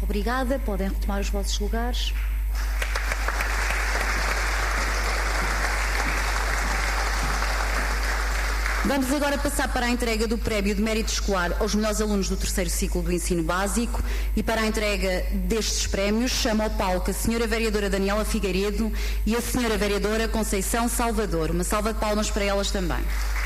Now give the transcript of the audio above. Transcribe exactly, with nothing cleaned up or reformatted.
Obrigada, podem retomar os vossos lugares. Vamos agora passar para a entrega do prémio de mérito escolar aos melhores alunos do terceiro ciclo do ensino básico, e para a entrega destes prémios chamo ao palco a senhora vereadora Daniela Figueiredo e a senhora vereadora Conceição Salvador. Uma salva de palmas para elas também.